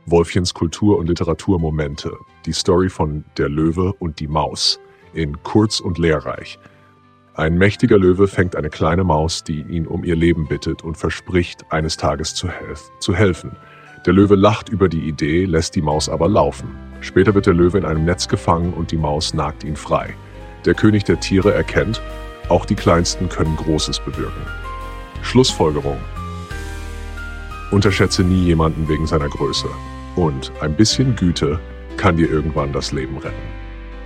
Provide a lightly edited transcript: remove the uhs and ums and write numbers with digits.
Wolfchens Kultur- und Literaturmomente. Die Story von Der Löwe und die Maus in Kurz und Lehrreich. Ein mächtiger Löwe fängt eine kleine Maus, die ihn um ihr Leben bittet und verspricht, eines Tages zu helfen. Der Löwe lacht über die Idee, lässt die Maus aber laufen. Später wird der Löwe in einem Netz gefangen und die Maus nagt ihn frei. Der König der Tiere erkennt, auch die Kleinsten können Großes bewirken. Schlussfolgerung: Unterschätze nie jemanden wegen seiner Größe. Und ein bisschen Güte kann dir irgendwann das Leben retten.